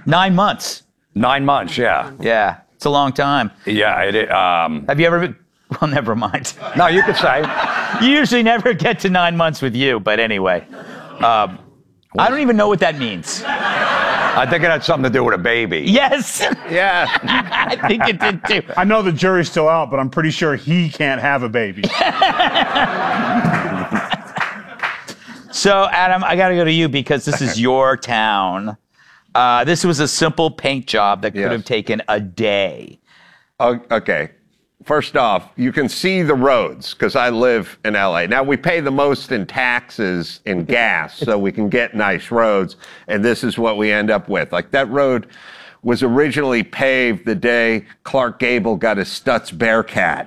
9 months. 9 months, yeah. Yeah, it's a long time. Yeah, Have you ever been... Well, never mind. No, you could say. You usually never get to 9 months with you, but anyway. I don't even know what that means. I think it had something to do with a baby. Yes. Yeah. I think it did too. I know the jury's still out, but I'm pretty sure he can't have a baby. So, Adam, I got to go to you because this is your town. This was a simple paint job that could have taken a day. Okay. First off, you can see the roads because I live in LA. Now, we pay the most in taxes and gas, so we can get nice roads, and this is what we end up with. Like, that road was originally paved the day Clark Gable got his Stutz Bearcat.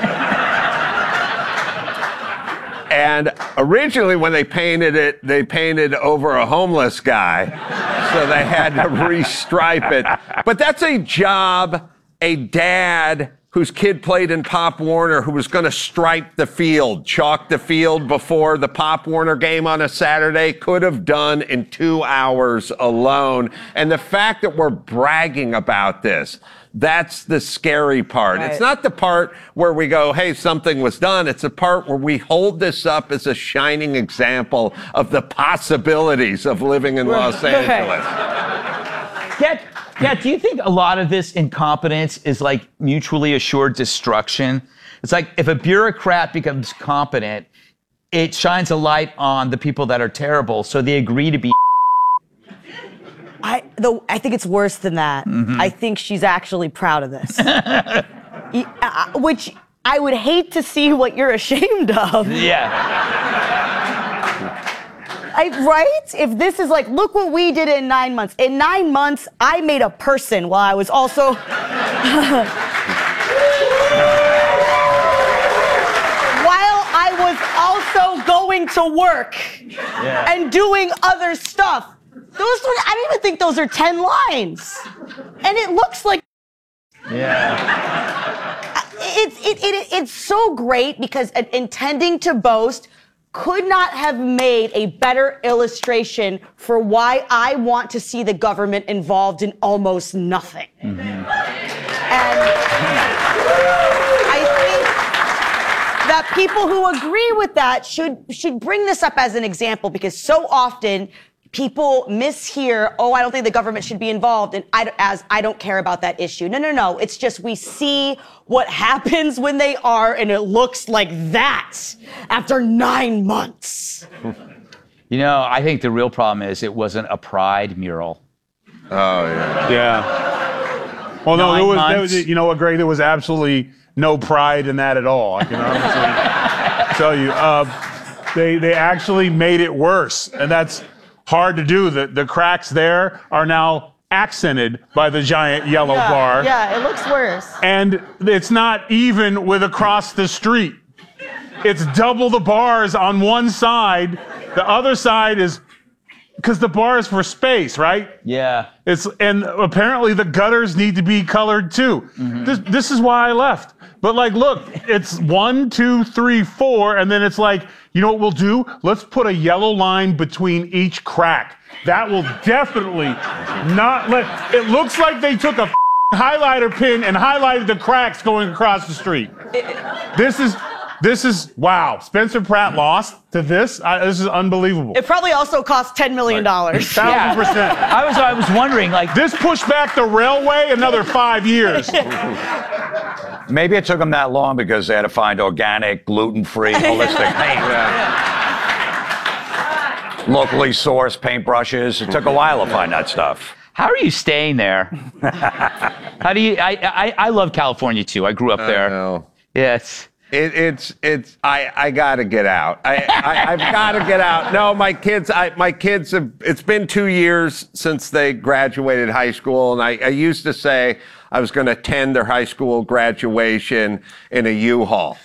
And originally, when they painted it, they painted over a homeless guy, so they had to restripe it. But that's a job a dad whose kid played in Pop Warner, who was going to stripe the field, chalk the field before the Pop Warner game on a Saturday, could have done in 2 hours alone. And the fact that we're bragging about this, that's the scary part. Right. It's not the part where we go, hey, something was done. It's the part where we hold this up as a shining example of the possibilities of living in Los Angeles. Yeah, do you think a lot of this incompetence is like mutually assured destruction? It's like if a bureaucrat becomes competent, it shines a light on the people that are terrible, so they agree to be. I think it's worse than that. Mm-hmm. I think she's actually proud of this. Which I would hate to see what you're ashamed of. Yeah. Right? If this is like, look what we did in 9 months. In 9 months, I made a person while I was also... while I was also going to work and doing other stuff. I don't even think those are 10 lines. And it looks like... Yeah. It's so great because intending to boast could not have made a better illustration for why I want to see the government involved in almost nothing. Mm-hmm. And I think that people who agree with that should bring this up as an example, because so often people mishear, oh, I don't think the government should be involved, and I don't care about that issue. No. It's just we see what happens when they are, and it looks like that after 9 months. You know, I think the real problem is it wasn't a pride mural. Oh, yeah. Yeah. Well, no, there was, you know what, Greg? There was absolutely no pride in that at all. I can honestly tell you. They actually made it worse, and that's hard to do. The cracks there are now accented by the giant yellow bar. Yeah, it looks worse. And it's not even with across the street. It's double the bars on one side. The other side is, because the bar is for space, right? Yeah. And apparently the gutters need to be colored too. Mm-hmm. This is why I left. But like, look, it's 1, 2, 3, 4, and then it's like, you know what we'll do? Let's put a yellow line between each crack. That will definitely not let... It looks like they took a highlighter pin and highlighted the cracks going across the street. This is wow. Spencer Pratt lost to this. This is unbelievable. It probably also cost $10 million. 1,000%. I was wondering, like, this pushed back the railway another 5 years. Maybe it took them that long because they had to find organic, gluten-free, holistic paint. Locally sourced paintbrushes. It took a while to find that stuff. How are you staying there? How do you? I love California too. I grew up there. I know. Yes. I gotta get out. I've gotta get out. No, my kids have, it's been 2 years since they graduated high school, and I used to say I was gonna attend their high school graduation in a U-Haul.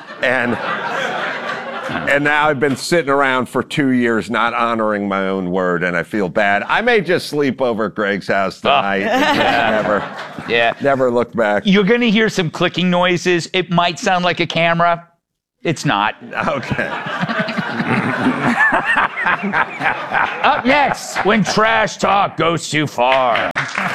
And now I've been sitting around for 2 years not honoring my own word, and I feel bad. I may just sleep over at Greg's house tonight and never look back. You're going to hear some clicking noises. It might sound like a camera. It's not. Okay. Up next, when trash talk goes too far.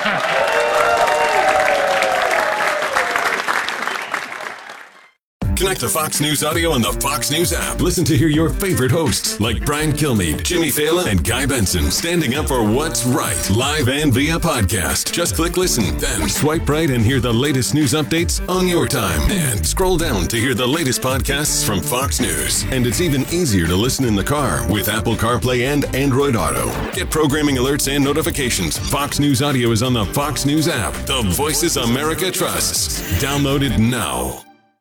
Connect to Fox News Audio on the Fox News app. Listen to hear your favorite hosts like Brian Kilmeade, Jimmy Fallon, and Guy Benson standing up for what's right, live and via podcast. Just click listen, then swipe right and hear the latest news updates on your time. And scroll down to hear the latest podcasts from Fox News. And it's even easier to listen in the car with Apple CarPlay and Android Auto. Get programming alerts and notifications. Fox News Audio is on the Fox News app. The voices America trusts. Download it now.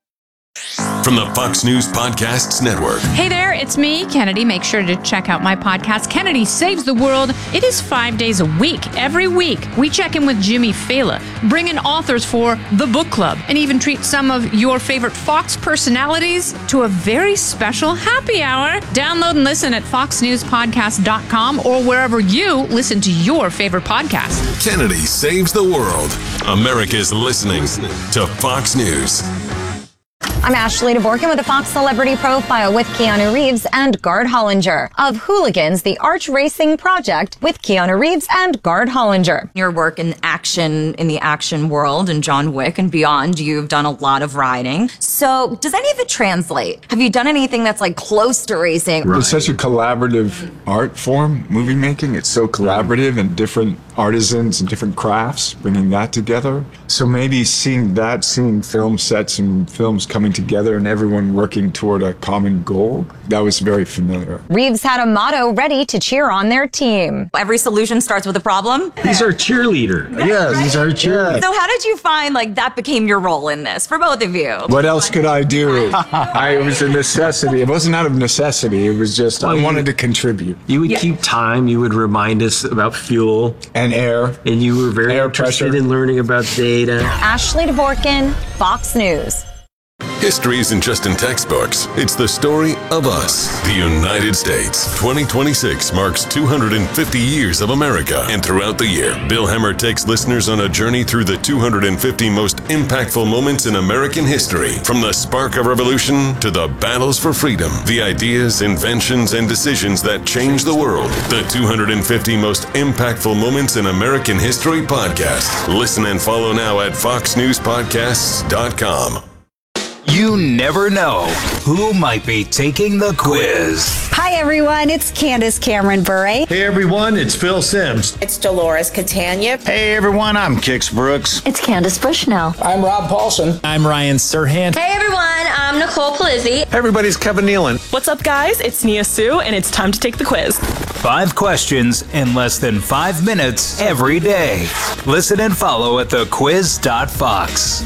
From the Fox News Podcasts Network. Hey there, it's me, Kennedy. Make sure to check out my podcast, Kennedy Saves the World. It is 5 days a week. Every week, we check in with Jimmy Fallon, bring in authors for the book club, and even treat some of your favorite Fox personalities to a very special happy hour. Download and listen at foxnewspodcast.com or wherever you listen to your favorite podcast. Kennedy Saves the World. America's listening to Fox News. I'm Ashley Dvorkin with a Fox Celebrity Profile with Keanu Reeves and Gard Hollinger of Hooligans, the Arch Racing Project with Keanu Reeves and Gard Hollinger. Your work in the action world and John Wick and beyond, you've done a lot of riding. So does any of it translate? Have you done anything that's like close to racing? Right. It's such a collaborative art form, movie making. It's so collaborative and different artisans and different crafts, bringing that together. So maybe seeing film sets and films coming together and everyone working toward a common goal, that was very familiar. Reeves had a motto ready to cheer on their team. Every solution starts with a problem? He's our cheerleader. Yeah, he's our cheerleader. So how did you find that became your role in this for both of you? What else could I do? It was a necessity. It wasn't out of necessity. It was just, I wanted to contribute. You would keep time. You would remind us about fuel. And air. And you were very interested in learning about data. Ashley Dvorkin, Fox News. History isn't just in textbooks. It's the story of us, the United States. 2026 marks 250 years of America. And throughout the year, Bill Hemmer takes listeners on a journey through the 250 most impactful moments in American history. From the spark of revolution to the battles for freedom, the ideas, inventions, and decisions that changed the world. The 250 most impactful moments in American history podcast. Listen and follow now at foxnewspodcasts.com. You never know who might be taking the quiz. Hi, everyone. It's Candace Cameron Bure. Hey, everyone. It's Phil Simms. It's Dolores Catania. Hey, everyone. I'm Kix Brooks. It's Candace Bushnell. I'm Rob Paulson. I'm Ryan Serhant. Hey, everyone. I'm Nicole Palizzi. Hey, everybody's Kevin Nealon. What's up, guys? It's Nia Sue, and it's time to take the quiz. 5 questions in less than 5 minutes every day. Listen and follow at thequiz.fox.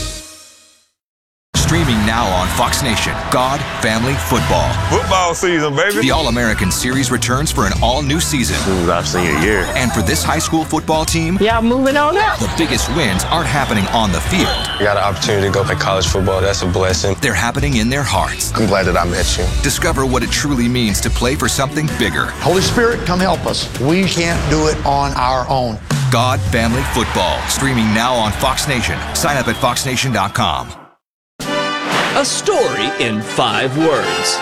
Streaming now on Fox Nation, God, Family, Football. Football season, baby. The All-American Series returns for an all-new season. I've seen a year. And for this high school football team, moving on up. The biggest wins aren't happening on the field. I got an opportunity to go play college football. That's a blessing. They're happening in their hearts. I'm glad that I met you. Discover what it truly means to play for something bigger. Holy Spirit, come help us. We can't do it on our own. God, Family, Football. Streaming now on Fox Nation. Sign up at foxnation.com. A story in 5 words.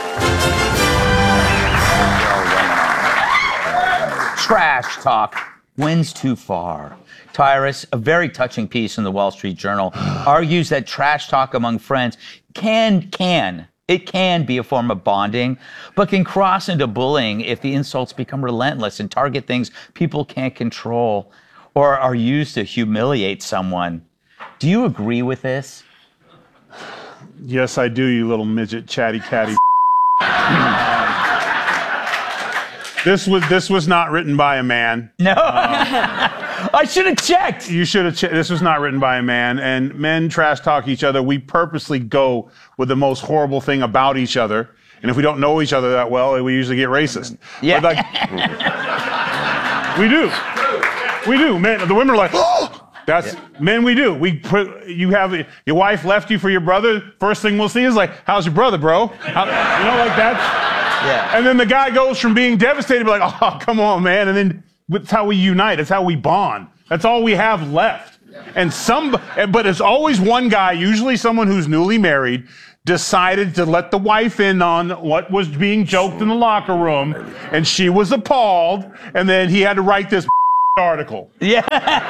Trash talk wins too far. Tyrus, a very touching piece in the Wall Street Journal, argues that trash talk among friends can be a form of bonding, but can cross into bullying if the insults become relentless and target things people can't control or are used to humiliate someone. Do you agree with this? Yes, I do, you little midget chatty catty. This was not written by a man. No. I should have checked. You should have checked. This was not written by a man. And men trash talk each other. We purposely go with the most horrible thing about each other. And if we don't know each other that well, we usually get racist. Yeah. We do. We do. Man, the women are like, oh! Men, we do. You have your wife left you for your brother. First thing we'll see is like, how's your brother, bro? Like that. Yeah. And then the guy goes from being devastated to like, oh, come on, man. And then that's how we unite. That's how we bond. That's all we have left. And but it's always one guy, usually someone who's newly married, decided to let the wife in on what was being joked in the locker room, and she was appalled, and then he had to write this article. Yeah.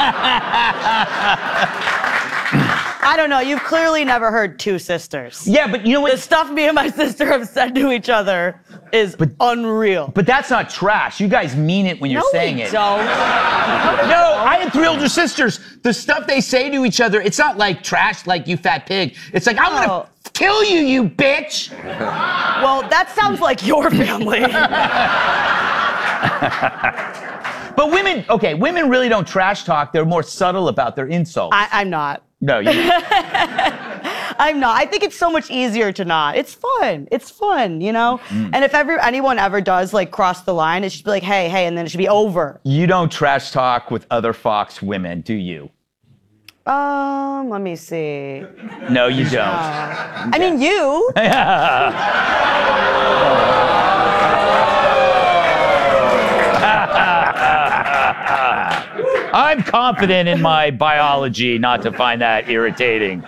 I don't know. You've clearly never heard two sisters. Yeah, but you know what? The stuff me and my sister have said to each other is unreal. But that's not trash. You guys mean it when you're saying it. Don't. No, I had 3 older sisters. The stuff they say to each other, it's not like trash, like you fat pig. It's like, I'm gonna kill you, you bitch. Well, that sounds like your family. But women really don't trash talk. They're more subtle about their insults. I'm not. No, you're not. I'm not. I think it's so much easier to not. It's fun. It's fun, you know? And if anyone ever does, like, cross the line, it should be like, hey, and then it should be over. You don't trash talk with other Fox women, do you? Let me see. No, you don't. I mean, you. I'm confident in my biology not to find that irritating.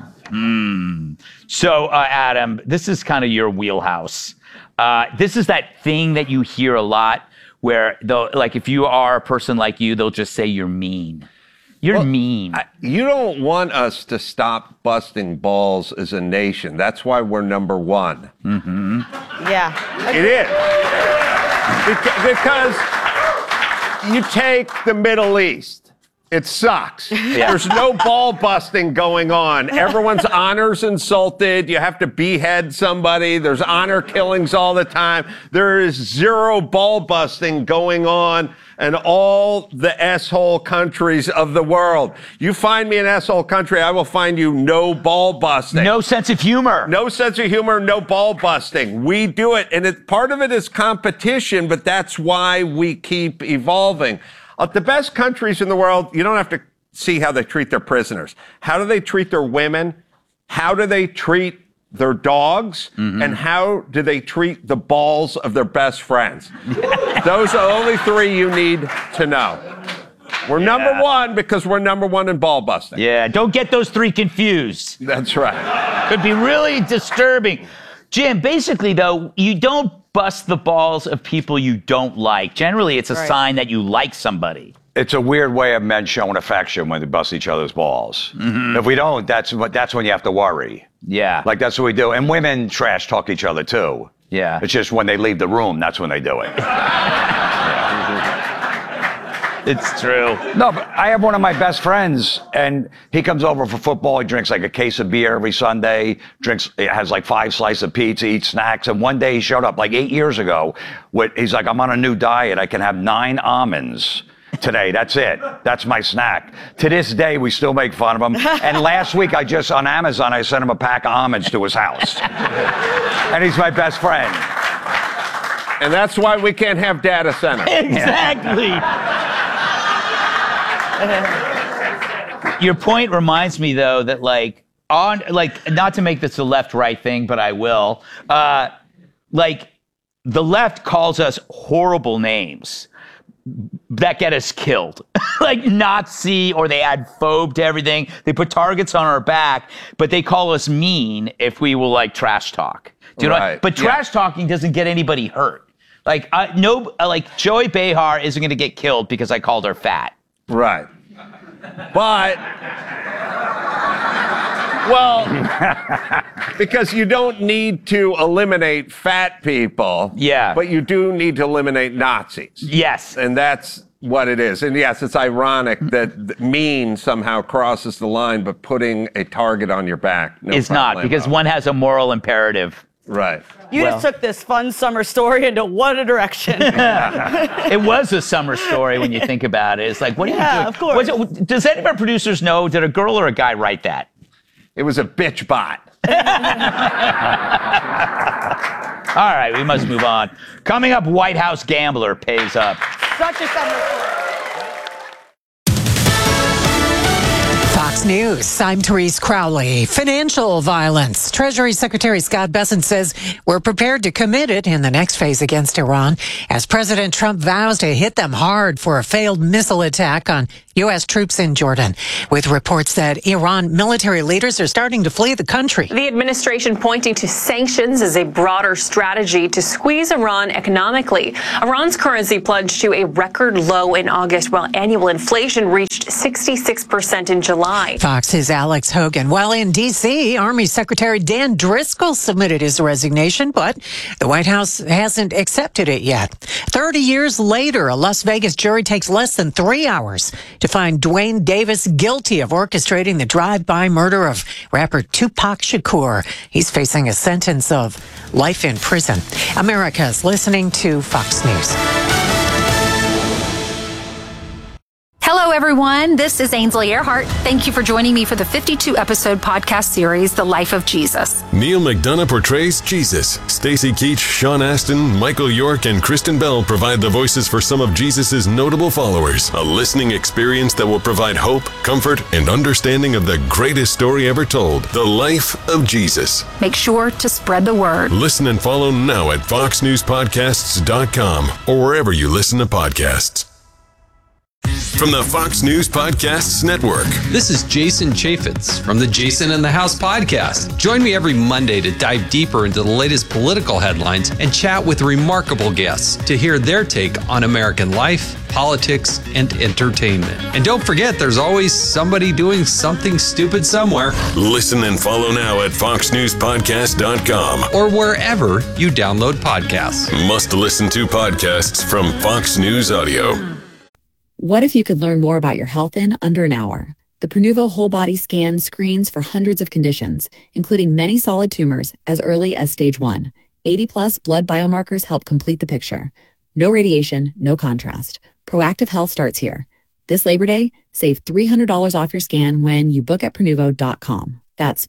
So, Adam, this is kind of your wheelhouse. This is that thing that you hear a lot where, like, if you are a person like you, they'll just say you're mean. You're mean. You don't want us to stop busting balls as a nation. That's why we're number one. Mm-hmm. Yeah. It is. Because you take the Middle East. It sucks. Yeah. There's no ball busting going on. Everyone's honor's insulted. You have to behead somebody. There's honor killings all the time. There is zero ball busting going on in all the S-hole countries of the world. You find me an S-hole country, I will find you no ball busting. No sense of humor. No sense of humor, no ball busting. We do it, and part of it is competition, but that's why we keep evolving. The best countries in the world, you don't have to see how they treat their prisoners. How do they treat their women? How do they treat their dogs? Mm-hmm. And how do they treat the balls of their best friends? Those are the only 3 you need to know. We're number one because we're number one in ball busting. Yeah, don't get those 3 confused. That's right. Could be really disturbing. Jim, basically, though, you don't bust the balls of people you don't like. Generally, it's a sign that you like somebody. It's a weird way of men showing affection when they bust each other's balls. Mm-hmm. If we don't, that's when you have to worry. Yeah. Like, that's what we do. And women trash talk each other, too. Yeah. It's just when they leave the room, that's when they do it. It's true. No, but I have one of my best friends, and he comes over for football. He drinks like a case of beer every Sunday, has like 5 slices of pizza, eats snacks. And one day he showed up like 8 years ago. He's like, I'm on a new diet. I can have 9 almonds today. That's it. That's my snack. To this day, we still make fun of him. And last week, on Amazon, I sent him a pack of almonds to his house. And he's my best friend. And that's why we can't have data centers. Exactly. Your point reminds me, though, that not to make this a left-right thing, but I will. The left calls us horrible names that get us killed, like Nazi, or they add phobe to everything. They put targets on our back, but they call us mean if we will trash talk. Do you know? But trash talking doesn't get anybody hurt. Joey Behar isn't going to get killed because I called her fat. Right. But, well, because you don't need to eliminate fat people. Yeah. But you do need to eliminate Nazis. Yes. And that's what it is. And yes, it's ironic that mean somehow crosses the line, but putting a target on your back. It's not, because one has a moral imperative. Right. You just took this fun summer story into what a direction. It was a summer story when you think about it. It's like, what are you doing? Of course. Does any of our producers know, did a girl or a guy write that? It was a bitch bot. All right, we must move on. Coming up, White House gambler pays up. Such a summer story. Fox News, I'm Therese Crowley. Financial violence. Treasury Secretary Scott Bessent says we're prepared to commit it in the next phase against Iran as President Trump vows to hit them hard for a failed missile attack on U.S. troops in Jordan, with reports that Iran military leaders are starting to flee the country. The administration pointing to sanctions as a broader strategy to squeeze Iran economically. Iran's currency plunged to a record low in August, while annual inflation reached 66% in July. Fox's Alex Hogan. While in D.C., Army Secretary Dan Driscoll submitted his resignation, but the White House hasn't accepted it yet. 30 years later, a Las Vegas jury takes less than 3 hours to find Dwayne Davis guilty of orchestrating the drive-by murder of rapper Tupac Shakur. He's facing a sentence of life in prison. America's listening to Fox News. Hello, everyone. This is Ainsley Earhart. Thank you for joining me for the 52-episode podcast series, The Life of Jesus. Neil McDonough portrays Jesus. Stacey Keach, Sean Astin, Michael York, and Kristen Bell provide the voices for some of Jesus' notable followers. A listening experience that will provide hope, comfort, and understanding of the greatest story ever told, The Life of Jesus. Make sure to spread the word. Listen and follow now at foxnewspodcasts.com or wherever you listen to podcasts. From the Fox News Podcasts Network. This is Jason Chaffetz from the Jason in the House podcast. Join me every Monday to dive deeper into the latest political headlines and chat with remarkable guests to hear their take on American life, politics, and entertainment. And don't forget, there's always somebody doing something stupid somewhere. Listen and follow now at foxnewspodcast.com or wherever you download podcasts. Must listen to podcasts from Fox News Audio. What if you could learn more about your health in under an hour? The Prenuvo Whole Body Scan screens for hundreds of conditions, including many solid tumors as early as stage 1. 80-plus blood biomarkers help complete the picture. No radiation, no contrast. Proactive health starts here. This Labor Day, save $300 off your scan when you book at Prenuvo.com. That's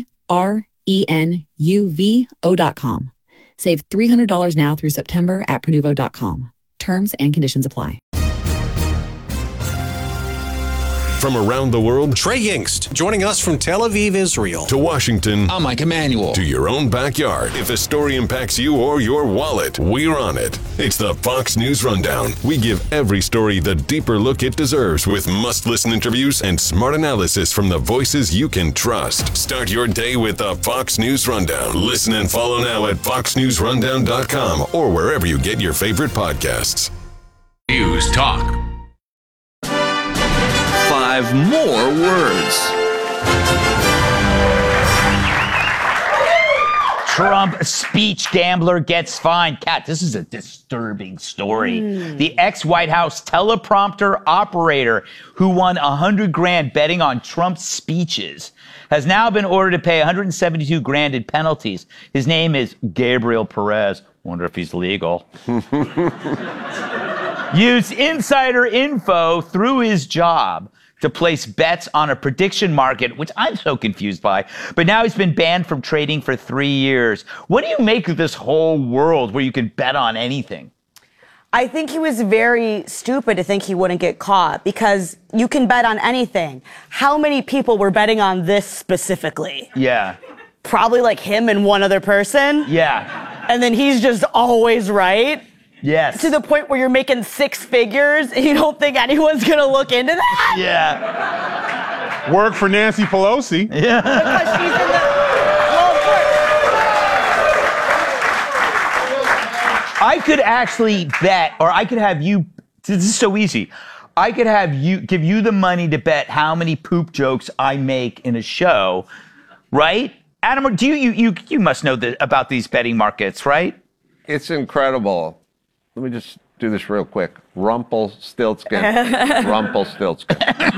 Prenuvo.com. Save $300 now through September at Prenuvo.com. Terms and conditions apply. From around the world, Trey Yingst, joining us from Tel Aviv, Israel. To Washington. I'm Mike Emanuel. To your own backyard. If a story impacts you or your wallet, we're on it. It's the Fox News Rundown. We give every story the deeper look it deserves with must-listen interviews and smart analysis from the voices you can trust. Start your day with the Fox News Rundown. Listen and follow now at foxnewsrundown.com or wherever you get your favorite podcasts. News Talk. 5 more words. Trump speech gambler gets fined. Kat, this is a disturbing story. The ex-White House teleprompter operator who won $100,000 betting on Trump's speeches has now been ordered to pay $172,000 in penalties. His name is Gabriel Perez. Wonder if he's legal. Used insider info through his job to place bets on a prediction market, which I'm so confused by. But now he's been banned from trading for 3 years. What do you make of this whole world where you can bet on anything? I think he was very stupid to think he wouldn't get caught because you can bet on anything. How many people were betting on this specifically? Yeah. Probably like him and one other person. Yeah. And then he's just always right. Yes. To the point where you're making 6 figures and you don't think anyone's going to look into that? Yeah. Work for Nancy Pelosi. Yeah. Because she's in the... I could actually bet, or I could have you, this is so easy. I could have you, give you the money to bet how many poop jokes I make in a show, right? Adam, do you must know about these betting markets, right? It's incredible. Let me just do this real quick. Rumpelstiltskin. Rumpelstiltskin.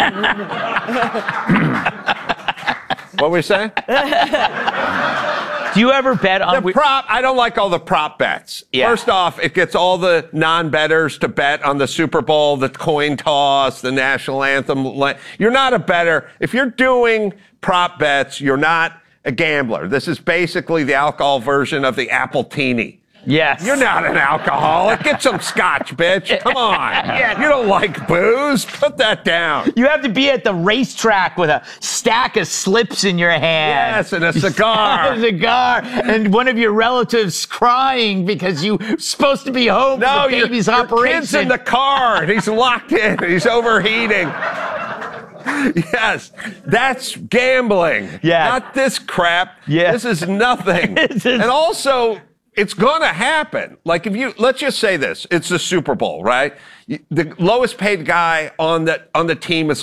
What were we saying? Do you ever bet on... The prop, I don't like all the prop bets. Yeah. First off, it gets all the non-bettors to bet on the Super Bowl, the coin toss, the national anthem. You're not a bettor. If you're doing prop bets, you're not a gambler. This is basically the alcohol version of the Appletini. Yes. You're not an alcoholic. Get some scotch, bitch. Come on. Yeah. You don't like booze? Put that down. You have to be at the racetrack with a stack of slips in your hand. Yes, and a cigar. A cigar. And one of your relatives crying because you're supposed to be home for the baby's operation. Your kid's in the car, and he's locked in. He's overheating. Yes, that's gambling. Yeah. Not this crap. Yeah. This is nothing. And also, it's going to happen. Like let's just say this, it's the Super Bowl, right? The lowest paid guy on the team is